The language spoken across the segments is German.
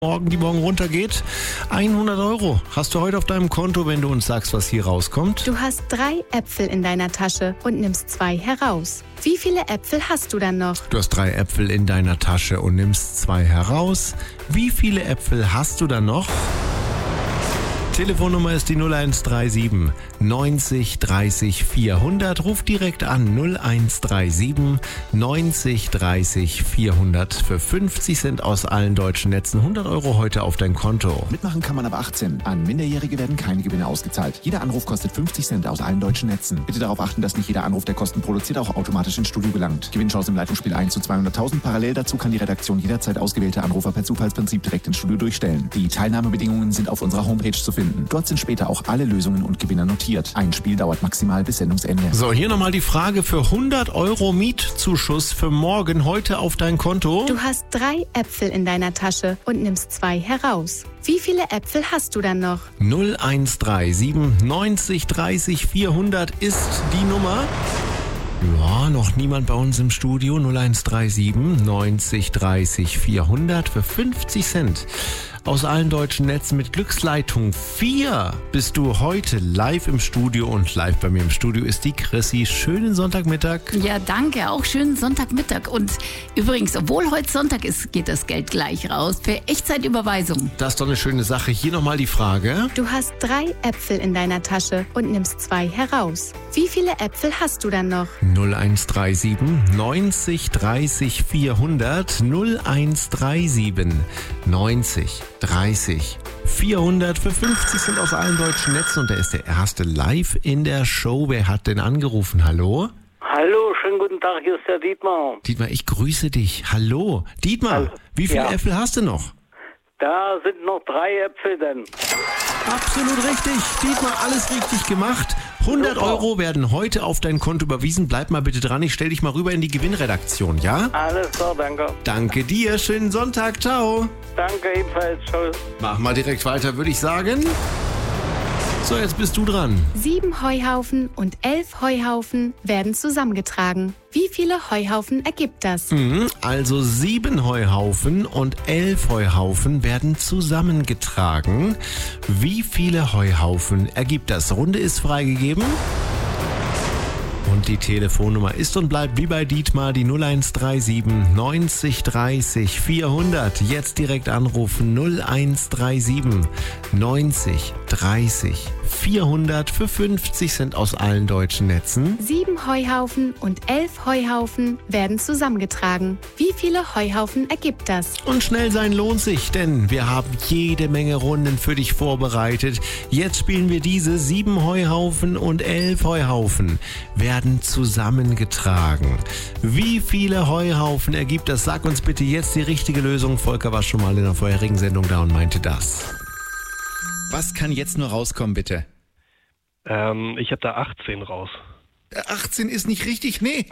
Die morgen runtergeht. 100 Euro hast du heute auf deinem Konto, wenn du uns sagst, was hier rauskommt. Du hast 3 Äpfel in deiner Tasche und nimmst 2 heraus. Wie viele Äpfel hast du dann noch? Du hast 3 Äpfel in deiner Tasche und nimmst 2 heraus. Wie viele Äpfel hast du dann noch? Telefonnummer ist die 0137 90 30 400. Ruf direkt an 0137 90 30 400 für 50 Cent aus allen deutschen Netzen. 100 Euro heute auf dein Konto. Mitmachen kann man ab 18. An Minderjährige werden keine Gewinne ausgezahlt. Jeder Anruf kostet 50 Cent aus allen deutschen Netzen. Bitte darauf achten, dass nicht jeder Anruf, der Kosten produziert, auch automatisch ins Studio gelangt. Gewinnchance im Leitungsspiel 1 zu 200.000. Parallel dazu kann die Redaktion jederzeit ausgewählte Anrufer per Zufallsprinzip direkt ins Studio durchstellen. Die Teilnahmebedingungen sind auf unserer Homepage zu finden. Dort sind später auch alle Lösungen und Gewinner notiert. Ein Spiel dauert maximal bis Sendungsende. So, hier nochmal die Frage für 100 Euro Mietzuschuss für morgen heute auf dein Konto. Du hast 3 Äpfel in deiner Tasche und nimmst 2 heraus. Wie viele Äpfel hast du dann noch? 0137 90 30 400 ist die Nummer. Ja, noch niemand bei uns im Studio. 0137 90 30 400 für 50 Cent. Aus allen deutschen Netzen mit Glücksleitung 4 bist du heute live im Studio und live bei mir im Studio ist die Chrissy. Schönen Sonntagmittag. Ja, danke. Auch schönen Sonntagmittag. Und übrigens, obwohl heute Sonntag ist, geht das Geld gleich raus für Echtzeitüberweisung. Das ist doch eine schöne Sache. Hier nochmal die Frage. Du hast 3 Äpfel in deiner Tasche und nimmst 2 heraus. Wie viele Äpfel hast du dann noch? 0137 90 30 400 0137 90 30 400 für 50 Cent aus allen deutschen Netzen und der ist der erste live in der Show. Wer hat denn angerufen? Hallo? Hallo, schönen guten Tag, hier ist der Dietmar. Dietmar, ich grüße dich. Hallo. Dietmar, Hallo. Wie viele Ja. Äpfel hast du noch? Da sind noch 3 Äpfel denn. Absolut richtig. Dietmar, alles richtig gemacht. 100 Super. Euro werden heute auf dein Konto überwiesen. Bleib mal bitte dran. Ich stell dich mal rüber in die Gewinnredaktion, ja? Alles klar, danke. Danke dir. Schönen Sonntag. Ciao. Danke ebenfalls, ciao. Mach mal direkt weiter, würde ich sagen. So, jetzt bist du dran. 7 Heuhaufen und 11 Heuhaufen werden zusammengetragen. Wie viele Heuhaufen ergibt das? Also 7 Heuhaufen und 11 Heuhaufen werden zusammengetragen. Wie viele Heuhaufen ergibt das? Runde ist freigegeben. Und die Telefonnummer ist und bleibt wie bei Dietmar die 0137 90 30 400. Jetzt direkt anrufen 0137 90 30 400 für 50 Cent aus allen deutschen Netzen. 7 Heuhaufen und 11 Heuhaufen werden zusammengetragen. Wie viele Heuhaufen ergibt das? Und schnell sein lohnt sich, denn wir haben jede Menge Runden für dich vorbereitet. Jetzt spielen wir diese 7 Heuhaufen und 11 Heuhaufen werden zusammengetragen. Wie viele Heuhaufen ergibt das? Sag uns bitte jetzt die richtige Lösung. Volker war schon mal in der vorherigen Sendung da und meinte das. Was kann jetzt nur rauskommen, bitte? Ich habe da 18 raus. 18 ist nicht richtig, nee.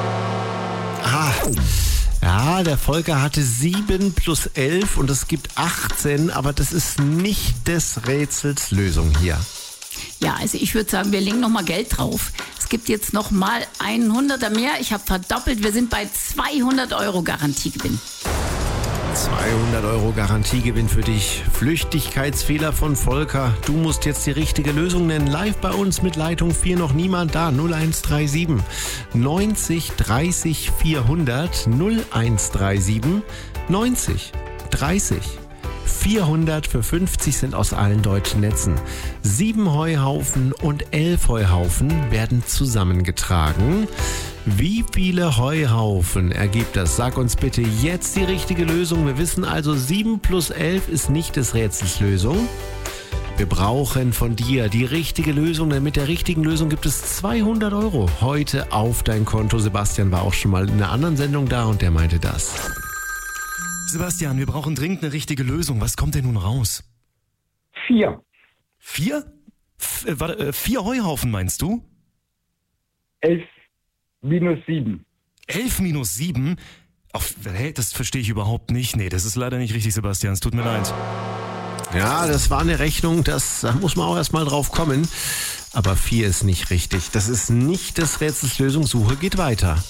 Ja, der Volker hatte 7 plus 11 und es gibt 18, aber das ist nicht des Rätsels Lösung hier. Ja, also ich würde sagen, wir legen noch mal Geld drauf. Es gibt jetzt noch mal 100er mehr. Ich habe verdoppelt. Wir sind bei 200 Euro Garantiegewinn. 200 Euro Garantiegewinn für dich. Flüchtigkeitsfehler von Volker. Du musst jetzt die richtige Lösung nennen. Live bei uns mit Leitung 4 noch niemand da. 0137 90 30 400 0137 90 30 400 für 50 Cent aus allen deutschen Netzen. 7 Heuhaufen und 11 Heuhaufen werden zusammengetragen. Wie viele Heuhaufen ergibt das? Sag uns bitte jetzt die richtige Lösung. Wir wissen also, 7 plus 11 ist nicht des Rätsels Lösung. Wir brauchen von dir die richtige Lösung, denn mit der richtigen Lösung gibt es 200 Euro heute auf dein Konto. Sebastian war auch schon mal in einer anderen Sendung da und der meinte das. Sebastian, wir brauchen dringend eine richtige Lösung. Was kommt denn nun raus? 4. 4? 4 Heuhaufen meinst du? 11 minus 7. 11 minus 7? Das verstehe ich überhaupt nicht. Nee, das ist leider nicht richtig, Sebastian. Es tut mir leid. Ja, das war eine Rechnung, da muss man auch erstmal drauf kommen. Aber 4 ist nicht richtig. Das ist nicht des Rätsels Lösung. Suche geht weiter.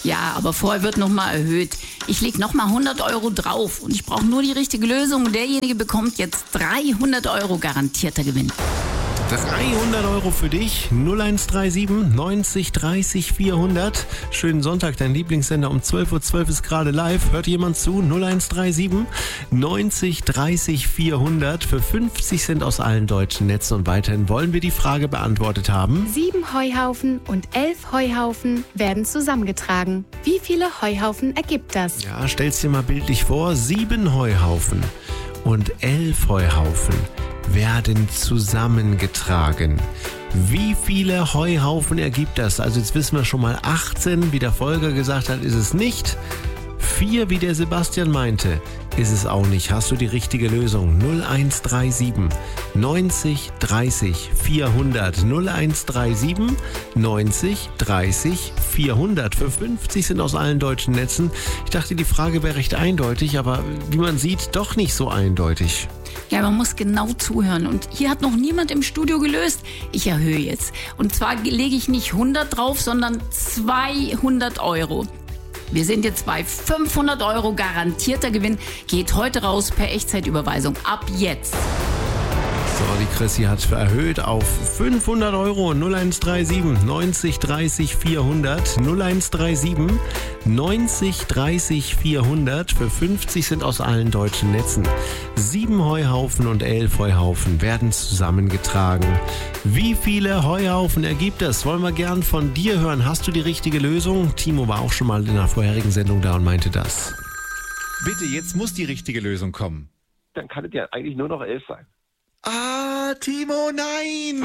Ja, aber vorher wird nochmal erhöht. Ich lege nochmal 100 Euro drauf und ich brauche nur die richtige Lösung. Und derjenige bekommt jetzt 300 Euro garantierter Gewinn. 300 Euro für dich, 0137 90 30 400. Schönen Sonntag, dein Lieblingssender um 12.12 Uhr ist gerade live. Hört jemand zu? 0137 90 30 400 für 50 Cent aus allen deutschen Netzen. Und weiterhin wollen wir die Frage beantwortet haben. 7 Heuhaufen und 11 Heuhaufen werden zusammengetragen. Wie viele Heuhaufen ergibt das? Ja, stell's dir mal bildlich vor. 7 Heuhaufen und 11 Heuhaufen werden zusammengetragen. Wie viele Heuhaufen ergibt das? Also jetzt wissen wir schon mal 18, wie der Volker gesagt hat, ist es nicht. 4, wie der Sebastian meinte, ist es auch nicht. Hast du die richtige Lösung? 0137 90 30 400. 0137 90 30 400. Für 50 sind aus allen deutschen Netzen. Ich dachte, die Frage wäre recht eindeutig, aber wie man sieht, doch nicht so eindeutig. Ja, man muss genau zuhören. Und hier hat noch niemand im Studio gelöst. Ich erhöhe jetzt. Und zwar lege ich nicht 100 drauf, sondern 200 Euro. Wir sind jetzt bei 500 Euro garantierter Gewinn. Geht heute raus per Echtzeitüberweisung. Ab jetzt. So, die Chrissy hat erhöht auf 500 Euro. 0137 90 30 400. 0137 90 30 400. Für 50 sind aus allen deutschen Netzen. 7 Heuhaufen und 11 Heuhaufen werden zusammengetragen. Wie viele Heuhaufen ergibt das? Wollen wir gern von dir hören. Hast du die richtige Lösung? Timo war auch schon mal in der vorherigen Sendung da und meinte das. Bitte, jetzt muss die richtige Lösung kommen. Dann kann es ja eigentlich nur noch 11 sein. Ah, Timo, nein!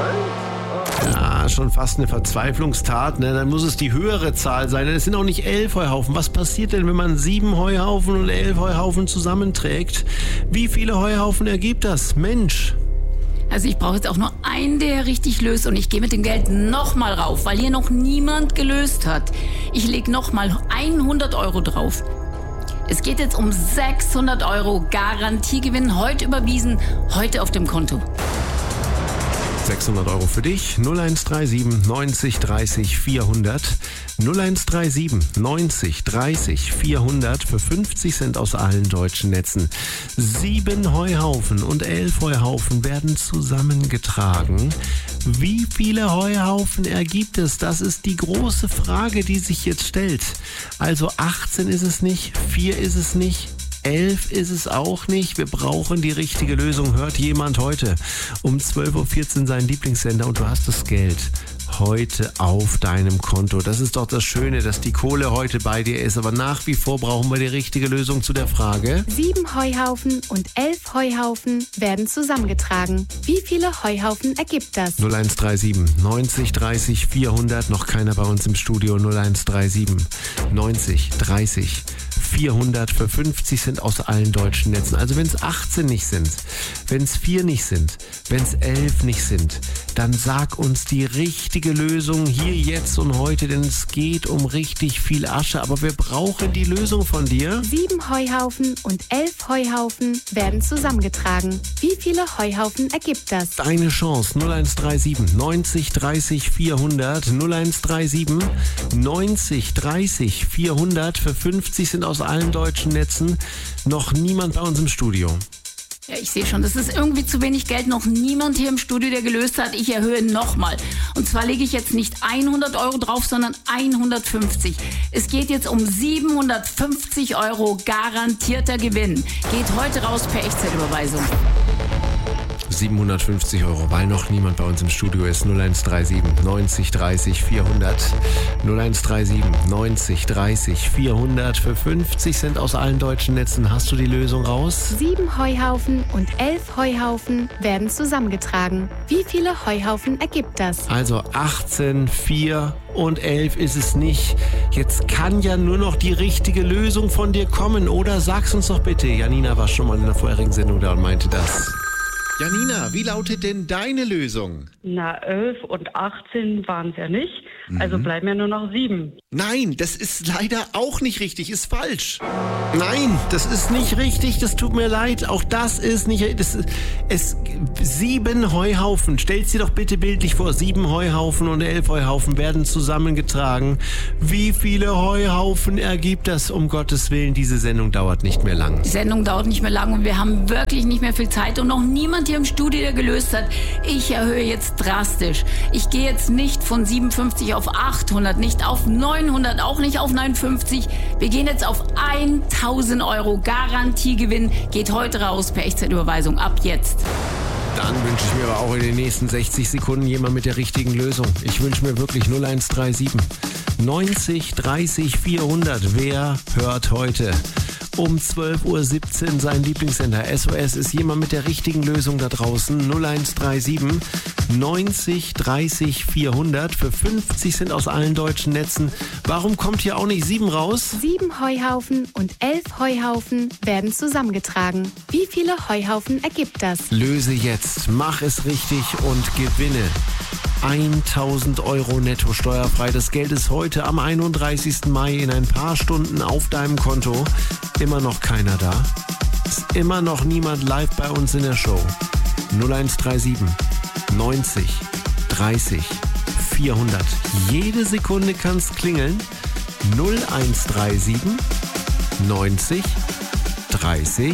Ja, schon fast eine Verzweiflungstat, ne? Dann muss es die höhere Zahl sein. Es sind auch nicht 11 Heuhaufen. Was passiert denn, wenn man 7 Heuhaufen und 11 Heuhaufen zusammenträgt? Wie viele Heuhaufen ergibt das? Mensch! Also ich brauche jetzt auch nur einen, der richtig löst. Und ich gehe mit dem Geld nochmal rauf, weil hier noch niemand gelöst hat. Ich lege nochmal 100 Euro drauf. Es geht jetzt um 600 Euro Garantiegewinn, heute überwiesen, heute auf dem Konto. 600 Euro für dich, 0137 90 30 400, 0137 90 30 400 für 50 Cent aus allen deutschen Netzen. 7 Heuhaufen und 11 Heuhaufen werden zusammengetragen. Wie viele Heuhaufen ergibt es? Das ist die große Frage, die sich jetzt stellt. Also 18 ist es nicht, 4 ist es nicht. 11 ist es auch nicht. Wir brauchen die richtige Lösung. Hört jemand heute um 12.14 Uhr seinen Lieblingssender und du hast das Geld heute auf deinem Konto. Das ist doch das Schöne, dass die Kohle heute bei dir ist. Aber nach wie vor brauchen wir die richtige Lösung zu der Frage. 7 Heuhaufen und 11 Heuhaufen werden zusammengetragen. Wie viele Heuhaufen ergibt das? 0137 90 30 400. Noch keiner bei uns im Studio. 0137 90 30 400 für 50 sind aus allen deutschen Netzen. Also wenn es 18 nicht sind, wenn es 4 nicht sind, wenn es 11 nicht sind, dann sag uns die richtige Lösung hier, jetzt und heute, denn es geht um richtig viel Asche, aber wir brauchen die Lösung von dir. 7 Heuhaufen und 11 Heuhaufen werden zusammengetragen. Wie viele Heuhaufen ergibt das? Deine Chance, 0137 90 30 400, 0137 90 30 400 für 50 sind aus allen deutschen Netzen. Noch niemand bei uns im Studio. Ja, ich sehe schon, das ist irgendwie zu wenig Geld. Noch niemand hier im Studio, der gelöst hat. Ich erhöhe nochmal. Und zwar lege ich jetzt nicht 100 Euro drauf, sondern 150. Es geht jetzt um 750 Euro garantierter Gewinn. Geht heute raus per Echtzeitüberweisung. 750 Euro, weil noch niemand bei uns im Studio ist. 0137 90 30 400. 0137 90 30 400 für 50 Cent aus allen deutschen Netzen. Hast du die Lösung raus? 7 Heuhaufen und 11 Heuhaufen werden zusammengetragen. Wie viele Heuhaufen ergibt das? Also 18, 4 und 11 ist es nicht. Jetzt kann ja nur noch die richtige Lösung von dir kommen. Oder sag's uns doch bitte. Janina war schon mal in der vorherigen Sendung da und meinte das. Janina, wie lautet denn deine Lösung? Na, 11 und 18 waren es ja nicht. Also bleiben ja nur noch 7. Nein, das ist leider auch nicht richtig, ist falsch. Nein, das ist nicht richtig, das tut mir leid. Auch das ist nicht richtig. 7 Heuhaufen, stell's dir doch bitte bildlich vor, 7 Heuhaufen und 11 Heuhaufen werden zusammengetragen. Wie viele Heuhaufen ergibt das? Um Gottes Willen, diese Sendung dauert nicht mehr lang. Die Sendung dauert nicht mehr lang und wir haben wirklich nicht mehr viel Zeit und noch niemand hier im Studio, der gelöst hat. Ich erhöhe jetzt drastisch. Ich gehe jetzt nicht von 57 auf 800, nicht auf 900, auch nicht auf 59. Wir gehen jetzt auf 1000 Euro Garantiegewinn. Geht heute raus per Echtzeitüberweisung ab jetzt. Dann wünsche ich mir aber auch in den nächsten 60 Sekunden jemand mit der richtigen Lösung. Ich wünsche mir wirklich 0137 90 30 400. Wer hört heute um 12.17 Uhr seinen Lieblingssender? SOS ist jemand mit der richtigen Lösung da draußen. 0137 90 30 400 für 50 Cent aus allen deutschen Netzen. Warum kommt hier auch nicht 7 raus? 7 Heuhaufen und 11 Heuhaufen werden zusammengetragen. Wie viele Heuhaufen ergibt das? Löse jetzt, mach es richtig und gewinne 1000 Euro netto steuerfrei. Das Geld ist heute am 31. Mai in ein paar Stunden auf deinem Konto. Immer noch keiner da. Ist immer noch niemand live bei uns in der Show. 0137 90 30 400. Jede Sekunde kann's klingeln. 0137 90 30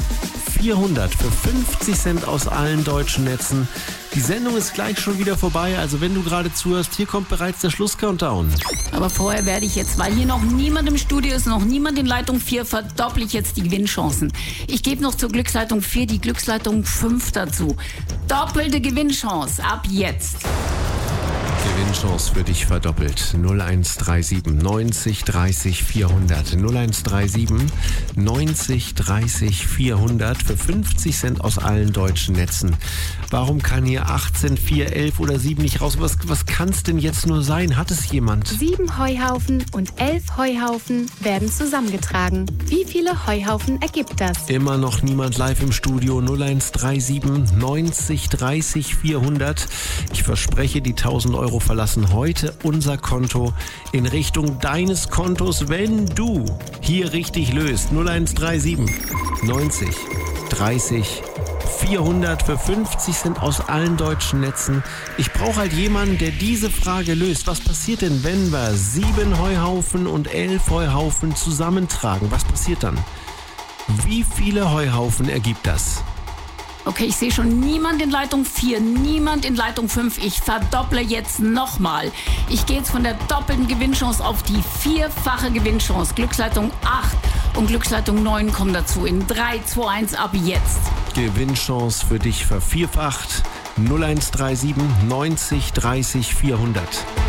400 für 50 Cent aus allen deutschen Netzen. Die Sendung ist gleich schon wieder vorbei, also wenn du gerade zuhörst, hier kommt bereits der Schlusscountdown. Aber vorher werde ich jetzt, weil hier noch niemand im Studio ist, noch niemand in Leitung 4, verdopple ich jetzt die Gewinnchancen. Ich gebe noch zur Glücksleitung 4 die Glücksleitung 5 dazu. Doppelte Gewinnchance ab jetzt. Gewinnchance für dich verdoppelt. 0137 90 30 400. 0137 90 30 400 für 50 Cent aus allen deutschen Netzen. Warum kann hier 18, 4, 11 oder 7 nicht raus? Was kann es denn jetzt nur sein? Hat es jemand? 7 Heuhaufen und 11 Heuhaufen werden zusammengetragen. Wie viele Heuhaufen ergibt das? Immer noch niemand live im Studio. 0137 90 30 400. Ich verspreche, die 1000 Euro verlassen heute unser Konto in Richtung deines Kontos, wenn du hier richtig löst. 0137 90 30 400 für 50 Cent aus allen deutschen Netzen. Ich brauche halt jemanden, der diese Frage löst. Was passiert denn, wenn wir 7 Heuhaufen und 11 Heuhaufen zusammentragen? Was passiert dann? Wie viele Heuhaufen ergibt das? Okay, ich sehe schon niemand in Leitung 4, niemand in Leitung 5. Ich verdopple jetzt nochmal. Ich gehe jetzt von der doppelten Gewinnchance auf die 4-fache Gewinnchance. Glücksleitung 8 und Glücksleitung 9 kommen dazu. In 3, 2, 1 ab jetzt. Gewinnchance für dich vervierfacht. 0137 90 30 400.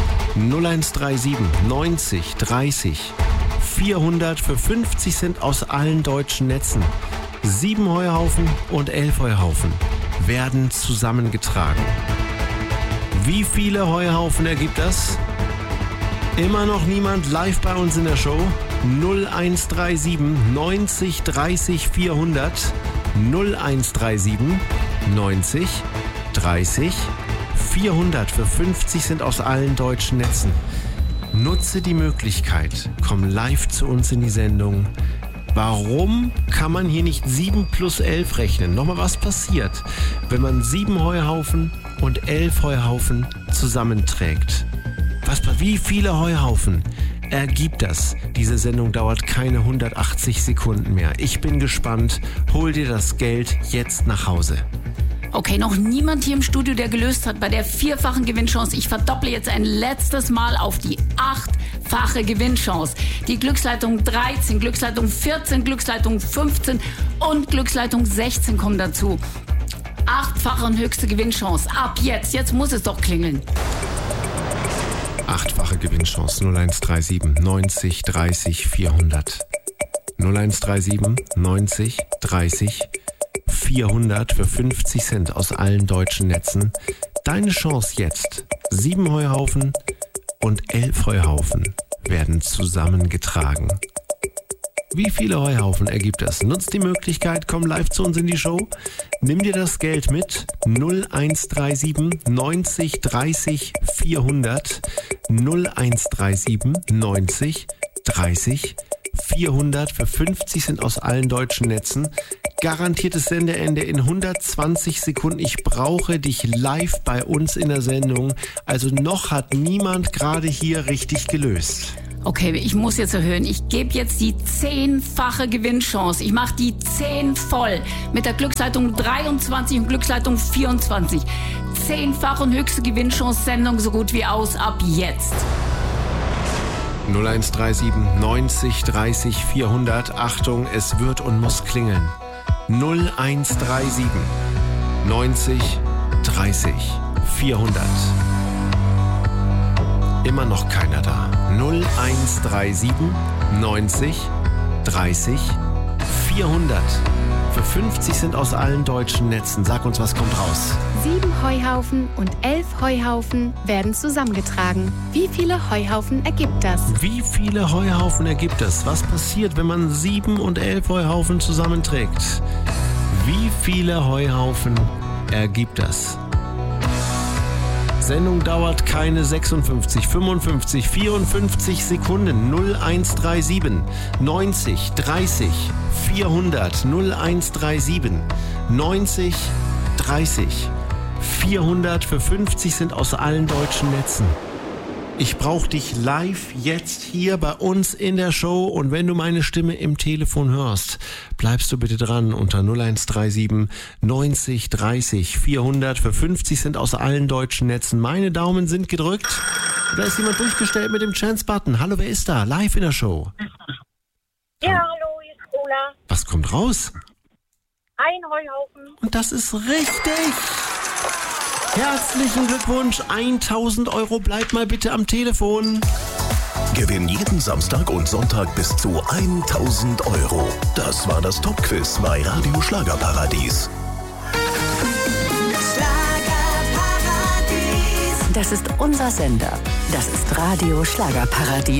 0137 90 30 400 für 50 Cent aus allen deutschen Netzen. 7 Heuhaufen und 11 Heuhaufen werden zusammengetragen. Wie viele Heuhaufen ergibt das? Immer noch niemand live bei uns in der Show. 0137 90 30 400. 0137 90 30 400 für 50 Cent aus allen deutschen Netzen. Nutze die Möglichkeit. Komm live zu uns in die Sendung. Warum kann man hier nicht 7 plus 11 rechnen? Nochmal, was passiert, wenn man 7 Heuhaufen und 11 Heuhaufen zusammenträgt? Wie viele Heuhaufen ergibt das? Diese Sendung dauert keine 180 Sekunden mehr. Ich bin gespannt. Hol dir das Geld jetzt nach Hause. Okay, noch niemand hier im Studio, der gelöst hat bei der 4-fachen Gewinnchance. Ich verdopple jetzt ein letztes Mal auf die 8-fache Gewinnchance. Die Glücksleitung 13, Glücksleitung 14, Glücksleitung 15 und Glücksleitung 16 kommen dazu. 8-fache und höchste Gewinnchance. Ab jetzt. Jetzt muss es doch klingeln. 8-fache Gewinnchance. 0137 90 30 400. 0137 90 30 400 für 50 Cent aus allen deutschen Netzen. Deine Chance jetzt. 7 Heuhaufen und 11 Heuhaufen werden zusammengetragen. Wie viele Heuhaufen ergibt das? Nutzt die Möglichkeit, komm live zu uns in die Show. Nimm dir das Geld mit. 0137 90 30 400. 0137 90 30 400. Für 50 sind aus allen deutschen Netzen. Garantiertes Sendeende in 120 Sekunden. Ich brauche dich live bei uns in der Sendung. Also noch hat niemand gerade hier richtig gelöst. Okay, ich muss jetzt erhöhen. Ich gebe jetzt die 10-fache Gewinnchance. Ich mache die 10 voll. Mit der Glücksleitung 23 und Glücksleitung 24. 10-fache und höchste Gewinnchance-Sendung so gut wie aus ab jetzt. 0137 90 30 400. Achtung, es wird und muss klingeln. 0137 90 30 400. Immer noch keiner da. 0137 90 30 400. Für 50 sind aus allen deutschen Netzen. Sag uns, was kommt raus? 7 Heuhaufen und 11 Heuhaufen werden zusammengetragen. Wie viele Heuhaufen ergibt das? Wie viele Heuhaufen ergibt es? Was passiert, wenn man 7 und 11 Heuhaufen zusammenträgt? Wie viele Heuhaufen ergibt das? Sendung dauert keine 56, 55, 54 Sekunden. 0137 90 30 400. 0137 90 30 400. Für 50 sind aus allen deutschen Netzen. Ich brauche dich live jetzt hier bei uns in der Show und wenn du meine Stimme im Telefon hörst, bleibst du bitte dran unter 0137 90 30 400. Für 50 sind aus allen deutschen Netzen. Meine Daumen sind gedrückt. Da ist jemand durchgestellt mit dem Chance-Button. Hallo, wer ist da? Live in der Show. Ja, hallo, hier ist Cola. Was kommt raus? Ein Heuhaufen. Und das ist richtig. Herzlichen Glückwunsch, 1000 Euro. Bleib mal bitte am Telefon. Gewinn jeden Samstag und Sonntag bis zu 1000 Euro. Das war das Top-Quiz bei Radio Schlagerparadies. Das ist unser Sender. Das ist Radio Schlagerparadies.